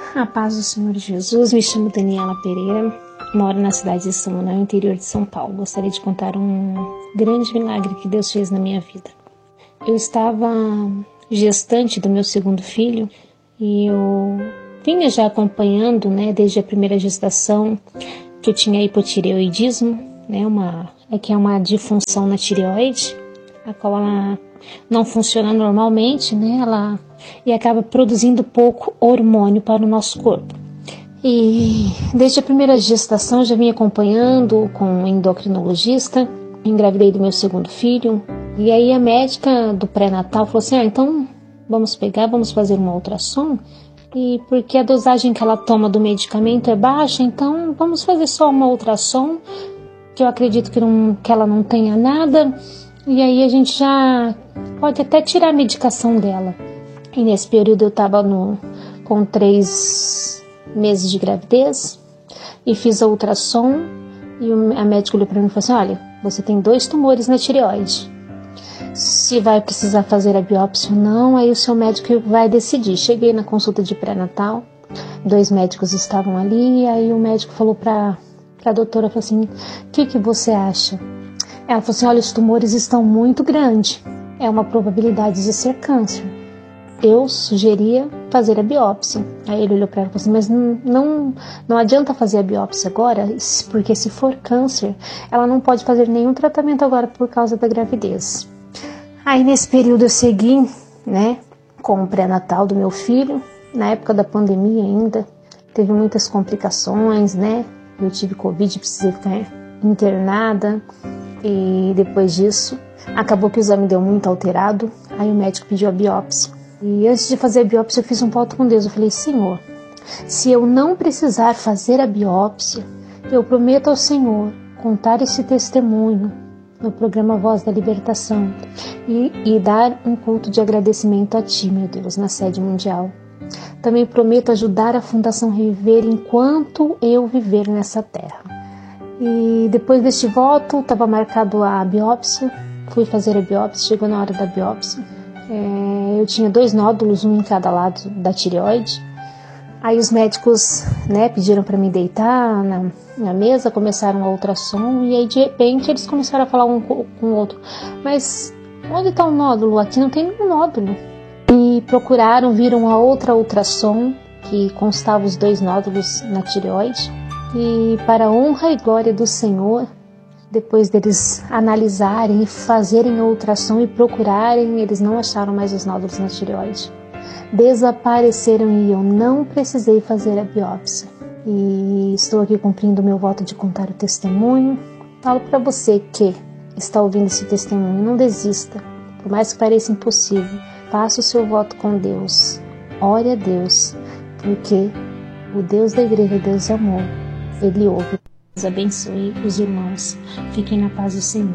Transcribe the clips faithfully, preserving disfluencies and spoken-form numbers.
A paz do Senhor Jesus, me chamo Daniela Pereira, moro na cidade de São Manuel, interior de São Paulo. Gostaria de contar um grande milagre que Deus fez na minha vida. Eu estava gestante do meu segundo filho e eu vinha já acompanhando, né, desde a primeira gestação, que eu tinha hipotireoidismo, né, uma, é que é uma disfunção na tireoide, a qual ela não funciona normalmente, né, ela e acaba produzindo pouco hormônio para o nosso corpo. E desde a primeira gestação já vim acompanhando com um endocrinologista, engravidei do meu segundo filho, e aí a médica do pré-natal falou assim, ah, então vamos pegar, vamos fazer uma ultrassom, e porque a dosagem que ela toma do medicamento é baixa, então vamos fazer só uma ultrassom, que eu acredito que, não, que ela não tenha nada, e aí a gente já pode até tirar a medicação dela. E nesse período eu estava com três meses de gravidez e fiz a ultrassom e a médica olhou para mim e falou assim, olha, você tem dois tumores na tireoide. Se vai precisar fazer a biópsia ou não, aí o seu médico vai decidir. Cheguei na consulta de pré-natal, dois médicos estavam ali, e aí o médico falou para a doutora, falou assim, o que, que você acha? Ela falou assim, olha, os tumores estão muito grandes, é uma probabilidade de ser câncer. Eu sugeria fazer a biópsia. Aí ele olhou para ela e falou assim, mas não, não, não adianta fazer a biópsia agora, porque se for câncer, ela não pode fazer nenhum tratamento agora por causa da gravidez. Aí nesse período eu segui, né, com o pré-natal do meu filho, na época da pandemia ainda, teve muitas complicações, né, eu tive Covid, precisei ficar internada, e depois disso, acabou que o exame deu muito alterado, aí o médico pediu a biópsia. E antes de fazer a biópsia eu fiz um voto com Deus, eu falei, Senhor, se eu não precisar fazer a biópsia, eu prometo ao Senhor contar esse testemunho no programa Voz da Libertação e, e dar um culto de agradecimento a Ti, meu Deus, na sede mundial. Também prometo ajudar a Fundação Reviver enquanto eu viver nessa terra. E depois deste voto, estava marcado a biópsia, fui fazer a biópsia, chegou na hora da biópsia. É, eu tinha dois nódulos, um em cada lado da tireoide. Aí os médicos, né, pediram para me deitar na, na mesa, começaram a ultrassom e aí de repente eles começaram a falar um com o outro. Mas onde está o nódulo? Aqui não tem nenhum nódulo. E procuraram, viram a outra ultrassom que constava os dois nódulos na tireoide. E para a honra e glória do Senhor, depois deles analisarem e fazerem a ultrassom e procurarem, eles não acharam mais os nódulos na tireoide. Desapareceram e eu não precisei fazer a biópsia. E estou aqui cumprindo o meu voto de contar o testemunho. Falo para você que está ouvindo esse testemunho, não desista, por mais que pareça impossível. Faça o seu voto com Deus. Ore a Deus, porque o Deus da igreja é Deus de amor. Ele ouve. Deus abençoe os irmãos. Fiquem na paz do Senhor.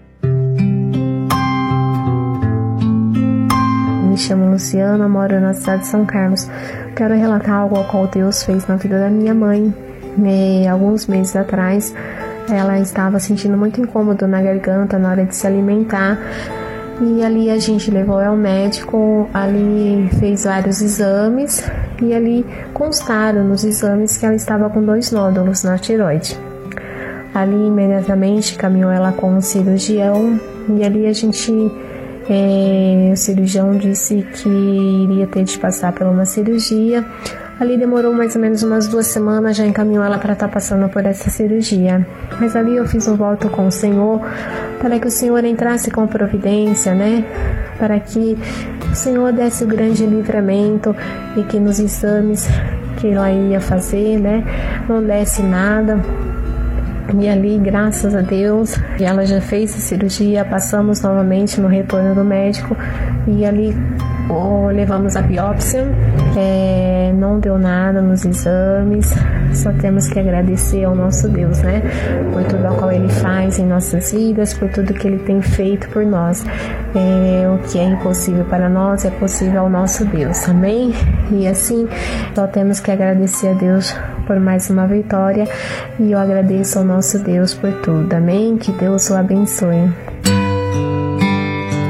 Me chamo Luciana, moro na cidade de São Carlos. Quero relatar algo ao qual Deus fez na vida da minha mãe. E, alguns meses atrás, ela estava sentindo muito incômodo na garganta na hora de se alimentar. E ali a gente levou ao médico, ali fez vários exames e ali constaram nos exames que ela estava com dois nódulos na tireoide. Ali imediatamente caminhou ela com um cirurgião e ali a gente, é, o cirurgião disse que iria ter de passar por uma cirurgia. Ali demorou mais ou menos umas duas semanas, já encaminhou ela para estar passando por essa cirurgia. Mas ali eu fiz um voto com o Senhor, para que o Senhor entrasse com providência, né? Para que o Senhor desse o grande livramento e que nos exames que ela ia fazer, né, não desse nada. E ali, graças a Deus, ela já fez a cirurgia, passamos novamente no retorno do médico e ali oh, levamos a biópsia, é, não deu nada nos exames, só temos que agradecer ao nosso Deus, né, por tudo o qual Ele faz em nossas vidas, por tudo que Ele tem feito por nós. É, o que é impossível para nós é possível ao nosso Deus, amém? E assim, só temos que agradecer a Deus por mais uma vitória e eu agradeço ao nosso Deus por tudo, amém? Que Deus o abençoe.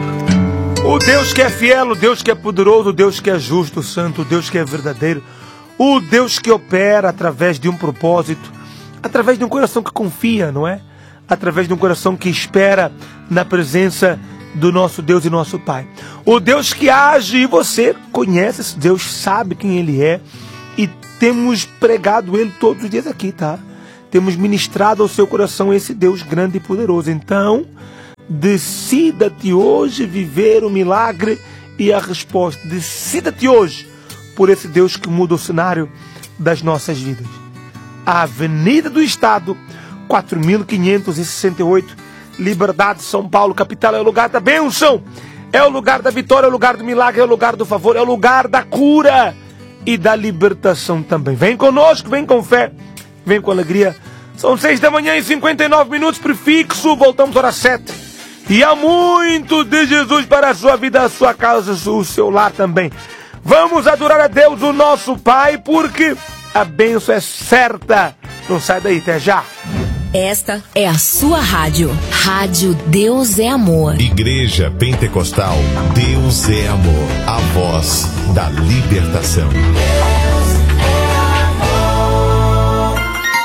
O Deus que é fiel, o Deus que é poderoso, o Deus que é justo, o santo, o Deus que é verdadeiro, O Deus que opera através de um propósito, através de um coração que confia, não é? Através de um coração que espera na presença do nosso Deus e nosso Pai. O Deus que age, e você conhece esse Deus, sabe quem Ele é, e temos pregado Ele todos os dias aqui, tá? Temos ministrado ao seu coração esse Deus grande e poderoso. Então, decida-te hoje viver o milagre e a resposta. Decida-te hoje por esse Deus que muda o cenário das nossas vidas. A Avenida do Estado, quatro mil quinhentos e sessenta e oito, Liberdade, São Paulo, capital, é o lugar da bênção, é o lugar da vitória, é o lugar do milagre, é o lugar do favor, é o lugar da cura e da libertação também. Vem conosco, vem com fé, vem com alegria. São seis da manhã e cinquenta e nove minutos, prefixo, voltamos às sete. E há muito de Jesus para a sua vida, a sua casa, o seu lar também. Vamos adorar a Deus, o nosso Pai, porque a bênção é certa. Não sai daí, até já. Esta é a sua rádio. Rádio Deus é Amor. Igreja Pentecostal Deus é Amor. A voz da libertação. Deus é amor.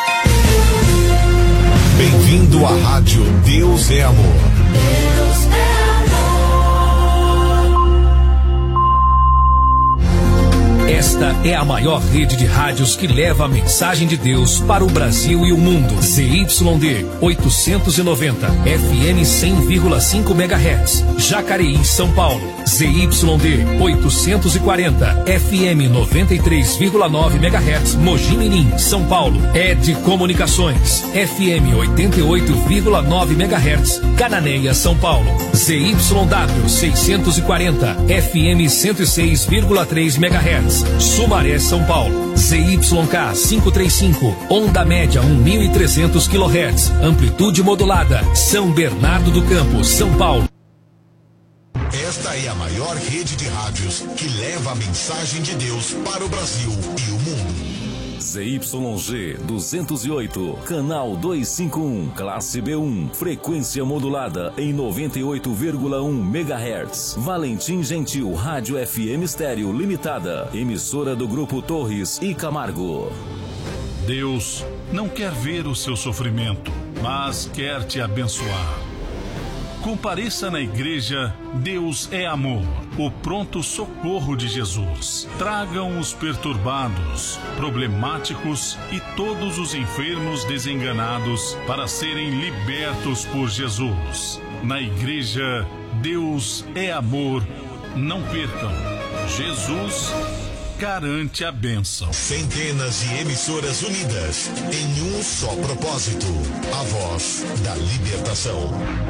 Bem-vindo à rádio Deus é Amor. Deus é Esta é a maior rede de rádios que leva a mensagem de Deus para o Brasil e o mundo. Z Y D oitocentos e noventa, F M cem vírgula cinco megahertz, Jacareí, São Paulo. Z Y D oitocentos e quarenta, F M noventa e três vírgula nove megahertz, Mogi Mirim, São Paulo. Ed Comunicações, F M oitenta e oito vírgula nove megahertz, Cananéia, São Paulo. Z Y W seiscentos e quarenta, F M cento e seis vírgula três megahertz, Sumaré, São Paulo. Z Y K quinhentos e trinta e cinco, onda média mil e trezentos quilohertz, amplitude modulada, São Bernardo do Campo, São Paulo. Esta é a maior rede de rádios que leva a mensagem de Deus para o Brasil e o mundo. Z Y G duzentos e oito, canal duzentos e cinquenta e um, classe B um, frequência modulada em noventa e oito vírgula um megahertz. Valentim Gentil, Rádio F M Estéreo Limitada, emissora do Grupo Torres e Camargo. Deus não quer ver o seu sofrimento, mas quer te abençoar. Compareça na igreja Deus é Amor, o pronto socorro de Jesus. Tragam os perturbados, problemáticos e todos os enfermos desenganados para serem libertos por Jesus. Na igreja Deus é Amor, não percam. Jesus garante a bênção. Centenas de emissoras unidas em um só propósito: a voz da libertação.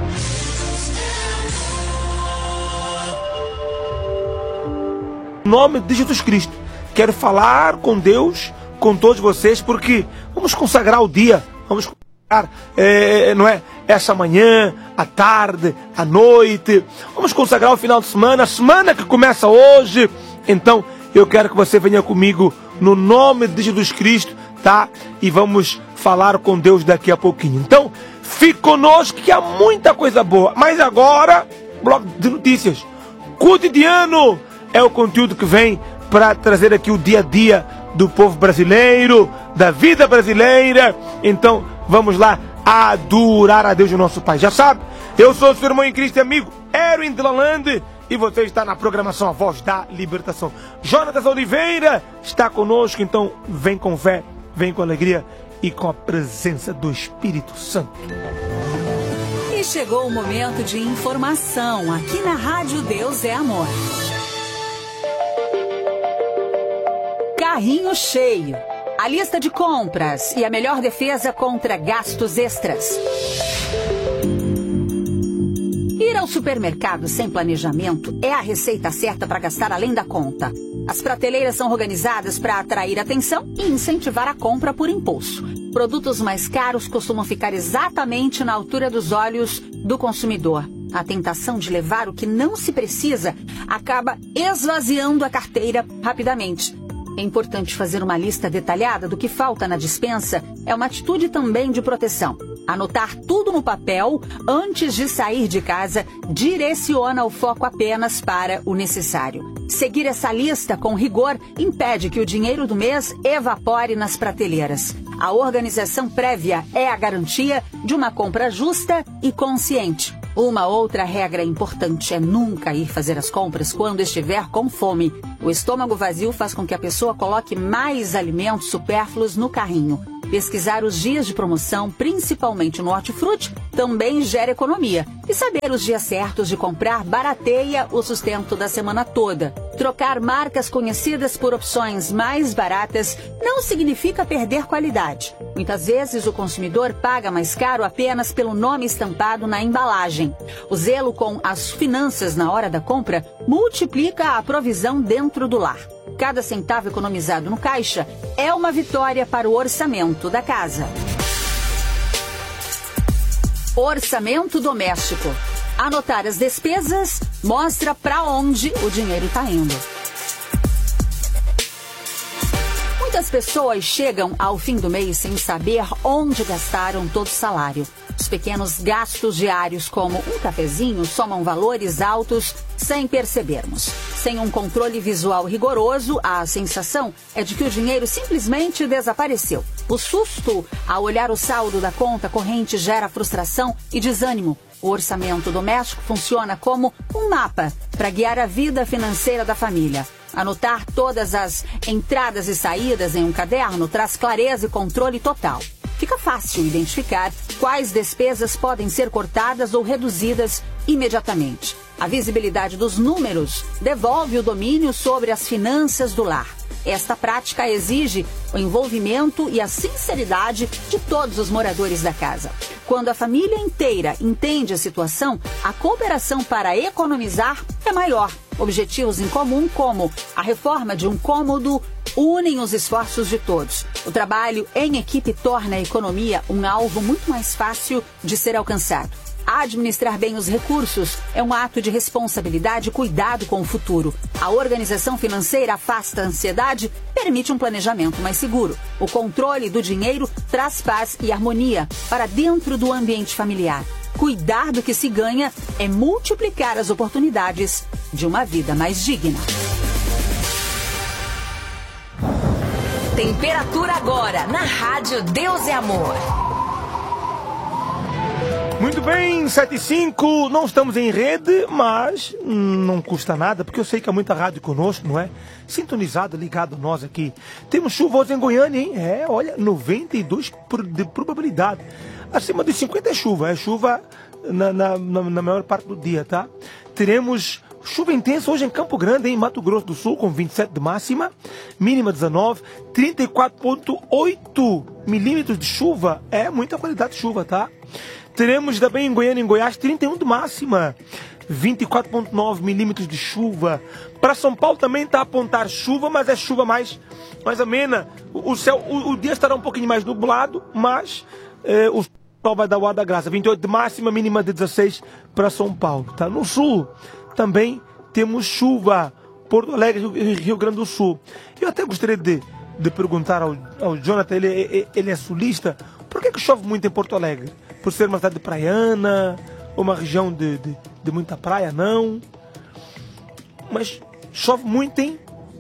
Em nome de Jesus Cristo, quero falar com Deus, com todos vocês, porque vamos consagrar o dia, vamos consagrar, é, não é, essa manhã, a tarde, a noite, vamos consagrar o final de semana, a semana que começa hoje. Então, eu quero que você venha comigo no nome de Jesus Cristo, tá? E vamos falar com Deus daqui a pouquinho. Então, fique conosco que há muita coisa boa. Mas agora, bloco de notícias. Cotidiano é o conteúdo que vem para trazer aqui o dia a dia do povo brasileiro, da vida brasileira. Então, vamos lá adorar a Deus, o nosso Pai. Já sabe, eu sou o seu irmão em Cristo e amigo, Erwin de Lalande, e você está na programação A Voz da Libertação. Jonatas Oliveira está conosco, então vem com fé, vem com alegria e com a presença do Espírito Santo. E chegou o momento de informação aqui na Rádio Deus é Amor. Carrinho cheio. A lista de compras e a melhor defesa contra gastos extras. Ir ao supermercado sem planejamento é a receita certa para gastar além da conta. As prateleiras são organizadas para atrair atenção e incentivar a compra por impulso. Produtos mais caros costumam ficar exatamente na altura dos olhos do consumidor. A tentação de levar o que não se precisa acaba esvaziando a carteira rapidamente. É importante fazer uma lista detalhada do que falta na despensa, é uma atitude também de proteção. Anotar tudo no papel antes de sair de casa direciona o foco apenas para o necessário. Seguir essa lista com rigor impede que o dinheiro do mês evapore nas prateleiras. A organização prévia é a garantia de uma compra justa e consciente. Uma outra regra importante é nunca ir fazer as compras quando estiver com fome. O estômago vazio faz com que a pessoa coloque mais alimentos supérfluos no carrinho. Pesquisar os dias de promoção, principalmente no hortifruti, também gera economia. E saber os dias certos de comprar barateia o sustento da semana toda. Trocar marcas conhecidas por opções mais baratas não significa perder qualidade. Muitas vezes o consumidor paga mais caro apenas pelo nome estampado na embalagem. O zelo com as finanças na hora da compra multiplica a provisão dentro do lar. Cada centavo economizado no caixa é uma vitória para o orçamento da casa. Orçamento doméstico. Anotar as despesas mostra para onde o dinheiro está indo. Muitas pessoas chegam ao fim do mês sem saber onde gastaram todo o salário. Os pequenos gastos diários, como um cafezinho, somam valores altos sem percebermos. Sem um controle visual rigoroso, a sensação é de que o dinheiro simplesmente desapareceu. O susto ao olhar o saldo da conta corrente gera frustração e desânimo. O orçamento doméstico funciona como um mapa para guiar a vida financeira da família. Anotar todas as entradas e saídas em um caderno traz clareza e controle total. Fica fácil identificar quais despesas podem ser cortadas ou reduzidas imediatamente. A visibilidade dos números devolve o domínio sobre as finanças do lar. Esta prática exige o envolvimento e a sinceridade de todos os moradores da casa. Quando a família inteira entende a situação, a cooperação para economizar é maior. Objetivos em comum, como a reforma de um cômodo, unem os esforços de todos. O trabalho em equipe torna a economia um alvo muito mais fácil de ser alcançado. Administrar bem os recursos é um ato de responsabilidade e cuidado com o futuro. A organização financeira afasta a ansiedade, permite um planejamento mais seguro. O controle do dinheiro traz paz e harmonia para dentro do ambiente familiar. Cuidar do que se ganha é multiplicar as oportunidades de uma vida mais digna. Temperatura agora na Rádio Deus é Amor. Muito bem, sete e cinco, não estamos em rede, mas não custa nada, porque eu sei que há muita rádio conosco, não é? Sintonizado, ligado nós aqui. Temos chuva hoje em Goiânia, hein? É, olha, noventa e dois por cento de probabilidade. Acima de cinquenta é chuva, é chuva na, na, na, na maior parte do dia, tá? Teremos chuva intensa hoje em Campo Grande, em Mato Grosso do Sul, com vinte e sete de máxima, mínima dezenove, trinta e quatro vírgula oito milímetros de chuva, é muita qualidade de chuva, tá? Teremos também em Goiânia e em Goiás trinta e um de máxima, vinte e quatro vírgula nove milímetros de chuva. Para São Paulo também está a apontar chuva, mas é chuva mais, mais amena. O, o, céu, o, o dia estará um pouquinho mais nublado, mas eh, o sol vai dar o ar da graça. vinte e oito de máxima, mínima de dezesseis para São Paulo. Tá? No sul também temos chuva, Porto Alegre e Rio Grande do Sul. Eu até gostaria de, de perguntar ao, ao Jonathan, ele, ele é sulista, por que, que chove muito em Porto Alegre? Por ser uma cidade praiana, uma região de, de, de muita praia, não. Mas chove muito, hein?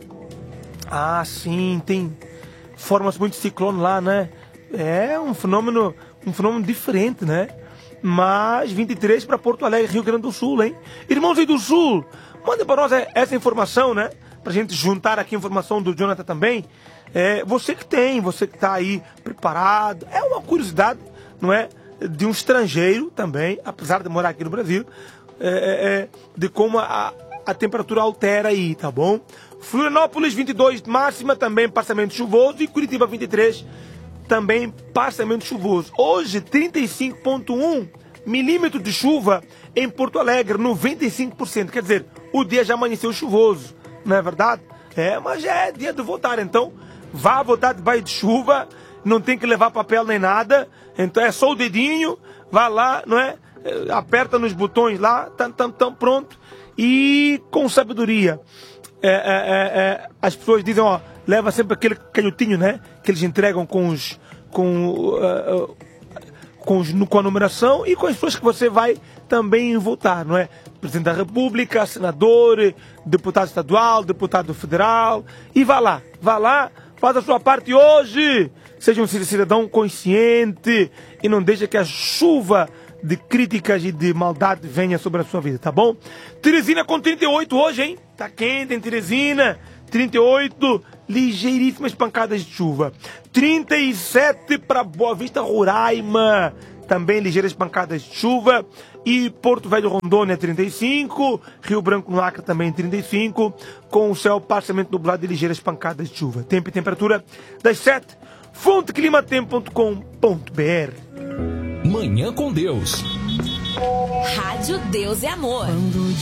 Ah, sim, tem formas muito de ciclone lá, né? É um fenômeno, um fenômeno diferente, né? Mas vinte e três para Porto Alegre, Rio Grande do Sul, hein? Irmãos aí do Sul, mandem para nós essa informação, né? Pra gente juntar aqui a informação do Jonathan também. É, você que tem, você que está aí preparado. É uma curiosidade, não é? De um estrangeiro também, apesar de morar aqui no Brasil, é, é, de como a, a temperatura altera aí, tá bom? Florianópolis vinte e dois de máxima, também parcialmente chuvoso, e Curitiba vinte e três, também parcialmente chuvoso. Hoje, trinta e cinco vírgula um milímetros de chuva em Porto Alegre, noventa e cinco por cento. Quer dizer, o dia já amanheceu chuvoso, não é verdade? É, mas já é dia de votar, então vá votar debaixo de chuva, não tem que levar papel nem nada, então é só o dedinho, vá lá, não é? Aperta nos botões lá, tão, tão, tão pronto, e com sabedoria. É, é, é, é, as pessoas dizem, ó, leva sempre aquele canhotinho, né? Que eles entregam com os, com, uh, uh, com, os, com a numeração e com as pessoas que você vai também votar, não é? Presidente da República, senador, deputado estadual, deputado federal. E vá lá, vá lá, faz a sua parte hoje. Seja um cidadão consciente e não deixe que a chuva de críticas e de maldade venha sobre a sua vida, tá bom? Teresina com trinta e oito hoje, hein? Tá quente em Teresina. trinta e oito, ligeiríssimas pancadas de chuva. trinta e sete para Boa Vista, Roraima. Também ligeiras pancadas de chuva. E Porto Velho, Rondônia, trinta e cinco. Rio Branco, no Acre, também trinta e cinco. Com o céu parcialmente nublado e ligeiras pancadas de chuva. Tempo e temperatura das sete. fonte climatempo ponto com ponto b r. Manhã com Deus. Rádio Deus é Amor. Quando